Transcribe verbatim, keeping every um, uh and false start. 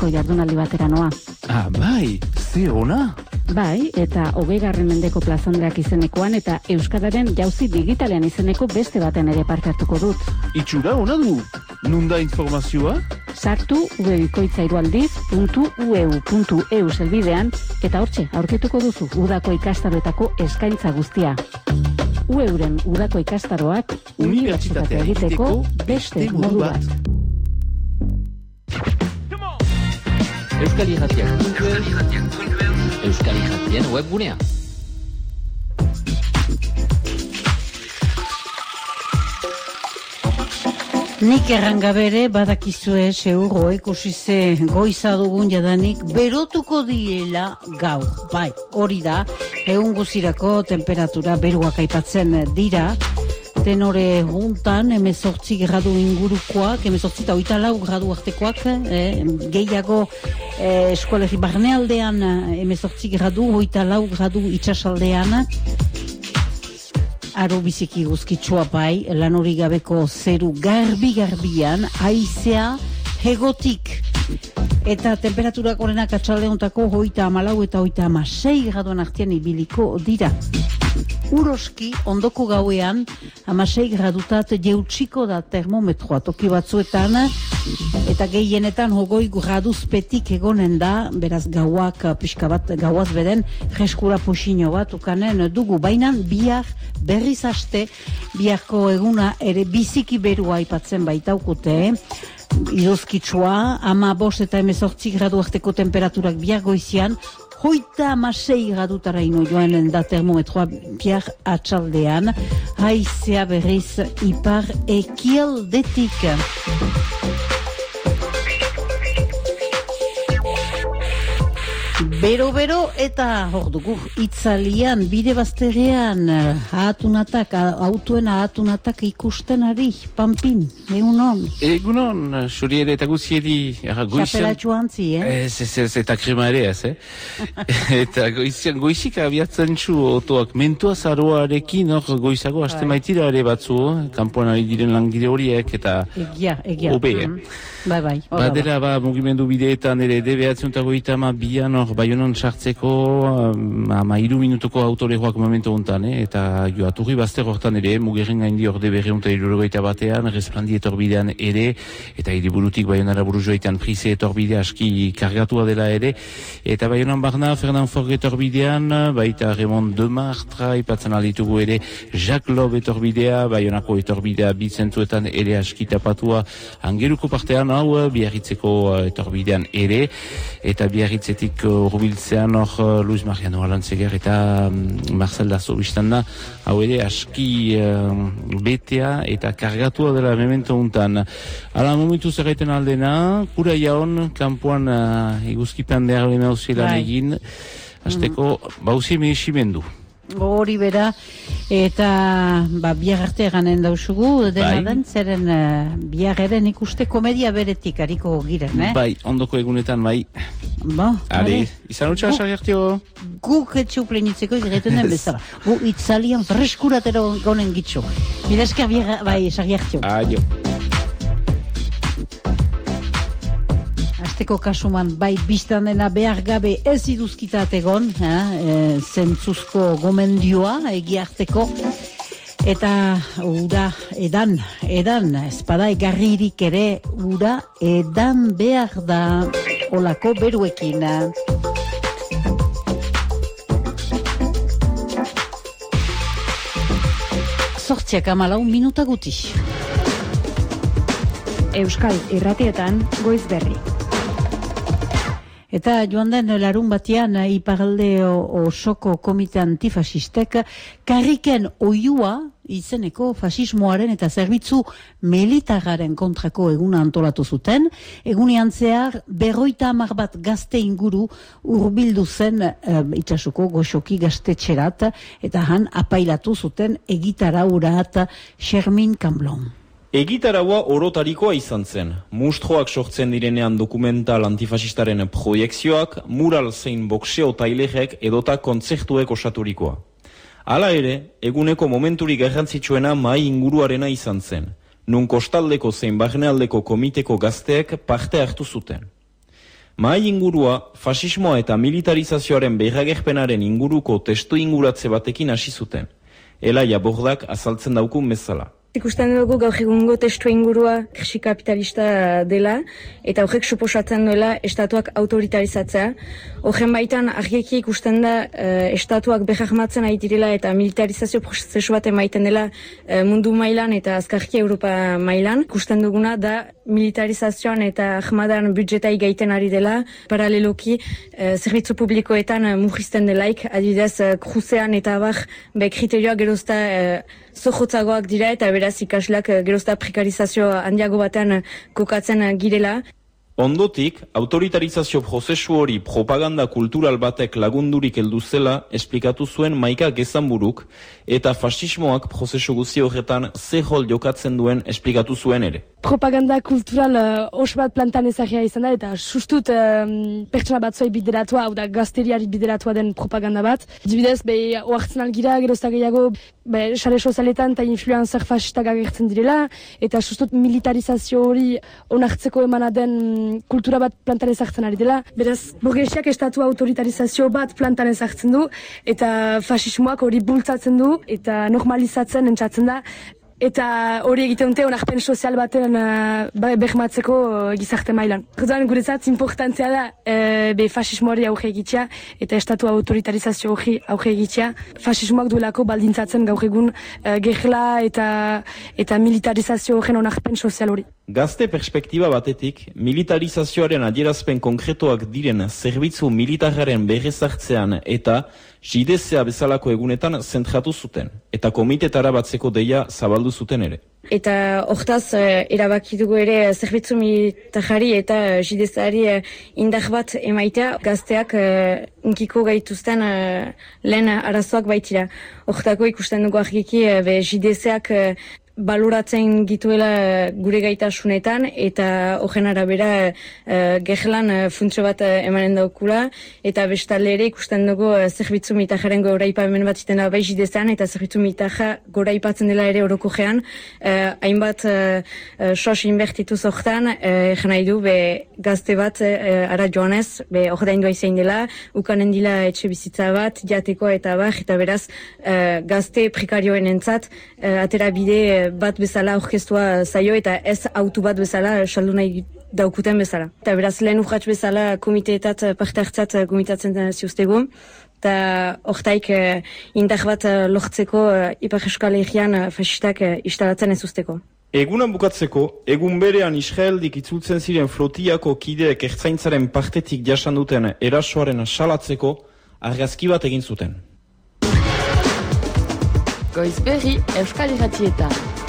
urrezko jardunaldi batera noa. Ah, bai, ze ona? Bai, eta hogeigarren mendeko plazandreak izenekoan eta Euskararen jauzi digitalean izeneko beste baten ere parte hartuko dut. Itxura ona du, nun da informazioa? Sartu webikoitza hirualdiz puntu u e u puntu e u zelbidean eta hortxe aurkituko duzu udako ikastaroetako eskaintza guztia. U E Uren udako ikastaroak unibertsitatea egiteko beste modu bat. Euskal Irratiak Euskal Irratien webgunea. Nik errangabere badakizue seguro ikusi ze goiza dugun jadanik berotuko diela gaur. Bai, hori da, egun guzirako temperatura beruak aipatzen dira. Tenore juntan, emezortzi gradu ingurukoak, emezortzi eta oita lau gradu artekoak, eh, gehiago eh, eskualegi barnealdean emezortzi gradu, oita lau gradu itxasaldean. Aro biziki guzkitsua bai, lan hori gabeko zeru garbi-garbian, haizea hegotik. Eta temperaturak horrenak atxaldeuntako hoita amalau eta hoita amasei graduan artean ibiliko dira. Uroski, ondoko gauean, amasei gradutat jeutsiko da termometroa toki batzuetan, eta gehienetan hogoi graduzpetik egonen da, beraz gauak pixka bat gauaz beden, jeskura posino bat ukanen dugu, bainan bihar berriz aste, biharko eguna ere biziki berua aipatzen baitaukute, iruzkitsua, ama bost eta emezortzi gradu arteko temperaturak bihar goizian, hoita amasei gradutara ino joanen da termometroa bihar atxaldean, haizea berriz ipar ekialdetik. Bero-bero eta hor dugu, itzalian, bide bazterrean, ahatunatak, autoen ahatunatak ikusten ari, Pampin, egunon. Egunon, xuri ere eta guzieri. Xapela txuantzi, eh? Ez, ez, ez, eta krema ere, ez, eh? Eta goizian, goizik abiatzen txu otoak, mentua zaroarekin, hor goizago, haste maitira ere batzu, kanpoan ari diren langile horiek, eta egia, egia. Obe, eh? Bai, bai. Badera, ba, mugimendu bideetan ere, ede behatzen eta goita ama bian, hor, Baionan sartzeko ama iru minutuko autorejoak momento hontan, eh? Eta joaturri bazter hortan ere, mugerren gaindi orde berreunta irurogeita batean, resplandi etorbidean ere, eta hiriburutik Baionara burujoetan prize etorbidea aski kargatua dela ere, eta Baionan barna, Fernand Forg etorbidean, baita Raymond Demartra, ipatzen alditugu ere, Jacques Lob etorbidea, Baionako etorbidea bitzentuetan ere aski tapatua, angeruko partean, hau, Biarritzeko etorbidean ere, eta Biarritzetik urbiltzean hor Luis Mariano Alantzeger eta Marcel Dazo biztanda, hau ere aski uh, betea eta kargatua dela memento untan. Ala momentu zerraiten aldena, kura jaon, kanpoan uh, iguzkipan behar lehena auzilan egin, azteko mm-hmm. bauzi mehesimendu. Hori bera, eta ba, biar arte eganen dausugu, dena bai. Den, zeren uh, biar eren ikuste komedia beretik hariko giren, eh? Bai, ondoko egunetan, bai. Ba, Ari, izan utxa, sarriartio? Guk etxuplenitzeko egiten den bezala. Gu itzalian freskuratero gonen gitzu. Bidesker biar, bai, sarriartio. Adio. Azteko kasuman, bai, biztan dena behar gabe ez iduzkitat egon, e, zentzuzko gomendioa, egiarteko, eta ura edan, edan, espada egarririk ere, ura edan behar da olako beruekin. Zortziak amalau minuta guti. Euskal Irratietan goiz berri. Eta joan den larun batean iparalde osoko komite antifasistek karriken oiua izeneko fasismoaren eta zerbitzu militararen kontrako eguna antolatu zuten. Egunean zehar berroita hamar bat gazte inguru hurbildu zen e, itxasuko goxoki gaztetxerat eta han apailatu zuten egitaraurat Xermin Camblon. Egitaraua orotarikoa izan zen. Mustroak sortzen direnean dokumental antifasistaren proiekzioak, mural zein boxeo tailerek edota kontzertuek osaturikoa. Hala ere, eguneko momenturik garrantzitsuena mai inguruarena izan zen, nun kostaldeko zein barnealdeko komiteko gazteek parte hartu zuten. Mahai ingurua, fasismoa eta militarizazioaren behiragerpenaren inguruko testu inguratze batekin hasi zuten. Elaia Bordak azaltzen daukun bezala. Ikusten dugu gaur egungo testu ingurua krisi kapitalista dela, eta horrek suposatzen duela estatuak autoritarizatzea. Horren baitan argieki ikusten da e, estatuak behagmatzen ari direla eta militarizazio prozesu bat emaiten dela e, mundu mailan eta azkarki Europa mailan. Ikusten duguna da militarizazioan eta ahmadan budjetai gaiten ari dela, paraleloki e, zerbitzu publikoetan e, mugisten delaik, adibidez e, kruzean eta abar be kriterioak gerozta e, zohotzagoak dira eta beraz ikasleak gerozta prekarizazio handiago batean kokatzen girela. Ondotik, autoritarizazio prozesu hori propaganda kultural batek lagundurik heldu zela esplikatu zuen Maika Gezanburuk eta fasismoak prozesu guzti horretan ze rol jokatzen duen esplikatu zuen ere. Propaganda kultural uh, os bat plantan ezagia izan da eta sustut um, pertsona batzuei bideratua, hau da gazteriari bideratua den propaganda bat. Dibidez, be, oartzen algira, gerozta gehiago, be, sare sozialetan eta influencer fasistak agertzen direla, eta sustut militarizazio hori onartzeko emana den kultura bat plantan ezartzen ari dela. Beraz, burgesiak estatu autoritarizazio bat plantan ezartzen du, eta fasismoak hori bultzatzen du, eta normalizatzen entzatzen da, eta hori egiten dute onarpen sozial baten uh, behmatzeko uh, gizarte mailan. Orduan guretzat importantzia da uh, be fasismo hori auge egitea eta estatu autoritarizazio hori auge egitea. Fasismoak duelako baldintzatzen gaur egun uh, gerla eta, eta militarizazio horren onarpen sozial hori. Gazte perspektiba batetik, militarizazioaren adierazpen konkretuak diren zerbitzu militararen berrezartzean eta jidezea bezalako egunetan zentratu zuten, eta komitetara batzeko deia zabaldu zuten ere. Eta hortaz, eh, erabaki dugu ere zerbitzu militarari eta jidezeari eh, indar bat emaitea gazteak eh, unkiko gaituzten eh, lehen arazoak baitira. Hortako ikusten dugu argiki eh, be jidezeak eh, baloratzen gituela gure gaitasunetan eta horren arabera uh, gerlan uh, funtzio bat uh, emanen daukula eta bestalde ere ikusten dugu uh, zerbitzu militarren goraipamen bat iten da bai jidezean eta zerbitzu militarra goraipatzen dela ere orokojean uh, hainbat uh, uh, sos inbertitu zortan uh, nahi du be gazte bat uh, ara joanez be ordaindua izain dela ukanen dila etxe bizitza bat jateko eta bar eta beraz uh, gazte prekarioen entzat uh, atera bide bat bezala orkestua zaio eta ez autu bat bezala saldu nahi daukuten bezala. Eta beraz lehen urratx bezala komiteetat parte hartzat komitatzen ziuztegu. Eta hortaik indar bat lortzeko Ipar Euskal Herrian fasistak instalatzen ez usteko. Egunan bukatzeko, egun berean Israeldik itzultzen ziren flotiako kideek ertzaintzaren partetik jasan duten erasoaren salatzeko argazki bat egin zuten. Goizberri Euskal Irratietan.